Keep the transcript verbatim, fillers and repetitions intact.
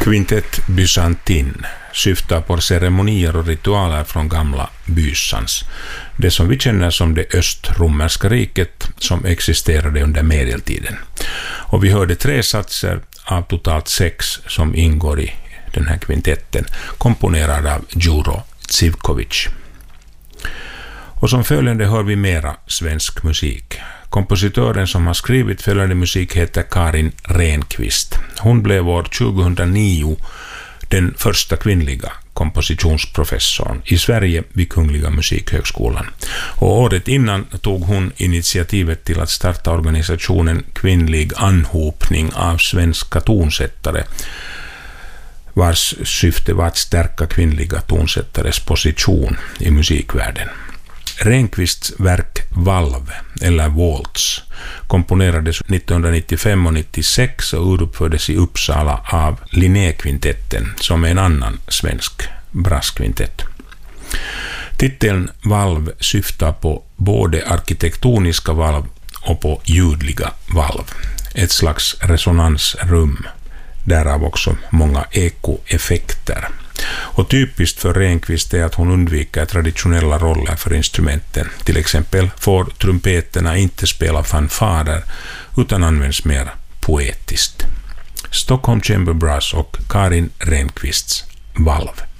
Kvintett bysantin syftar på ceremonier och ritualer från gamla Bysans, det som vi känner som det östromerska riket som existerade under medeltiden. Och vi hörde tre satser av totalt sex som ingår i den här kvintetten, komponerad av Đuro Zivkovic. Och som följande hör vi mera svensk musik. Kompositören som har skrivit följande musik heter Karin Renqvist. Hon blev år tjugohundranio den första kvinnliga kompositionsprofessorn i Sverige vid Kungliga Musikhögskolan. Och året innan tog hon initiativet till att starta organisationen Kvinnlig anhopning av svenska tonsättare, vars syfte var att stärka kvinnliga tonsättares position i musikvärlden. Renqvists verk Valv, eller Waltz, komponerades nittonhundranittiofem och nittiosex och uruppfördes i Uppsala av Linné-kvintetten, som är en annan svensk brasskvintett. Titeln Valv syftar på både arkitektoniska valv och på ljudliga valv, ett slags resonansrum, därav också många ekoeffekter. Och typiskt för Renqvist är att hon undviker traditionella roller för instrumenten. Till exempel får trumpeterna inte spela fanfarer utan används mer poetiskt. Stockholm Chamber Brass och Karin Renqvists Valv.